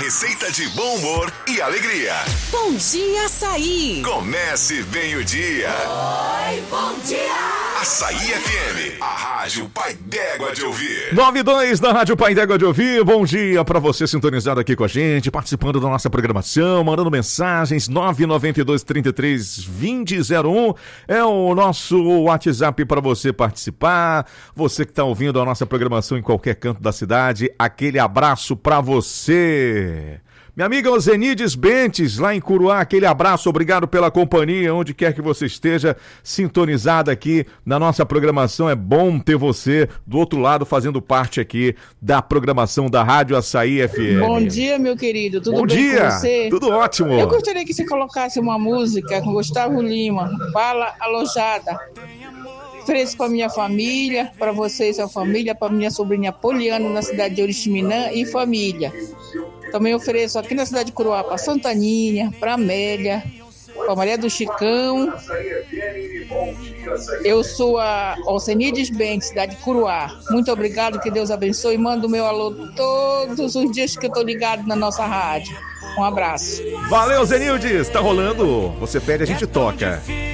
receita de bom humor e alegria. Bom dia, Açaí. Comece bem o dia. Oi, bom dia. Açaí FM, a rádio Pai d'Égua de ouvir. 92 da Rádio Pai d'Égua de ouvir. Bom dia pra você sintonizado aqui com a gente, participando da nossa programação, mandando mensagens. 992-33-2001 é o nosso WhatsApp para você participar. Você que tá ouvindo a nossa programação em qualquer canto da cidade, aquele abraço pra você. Minha amiga Ozenides Bentes, lá em Curuá, aquele abraço, obrigado pela companhia, onde quer que você esteja sintonizada aqui na nossa programação. É bom ter você do outro lado fazendo parte aqui da programação da Rádio Açaí FM. Bom dia, meu querido, tudo bom bem dia. Com você? Tudo ótimo. Eu gostaria que você colocasse uma música com Gustavo Lima, Bala Alojada. Ofereço para minha família, para você e sua família, para minha sobrinha Poliana, na cidade de Oriximiná e família. Também ofereço aqui na cidade de Curuá para Santa Anínia, para Amélia, para Maria do Chicão. Eu sou a Alcenides Bentes, cidade de Curuá. Muito obrigado, que Deus abençoe. Mando o meu alô todos os dias que eu estou ligado na nossa rádio. Um abraço. Valeu, Zenildes. Tá rolando. Você pede, a gente toca.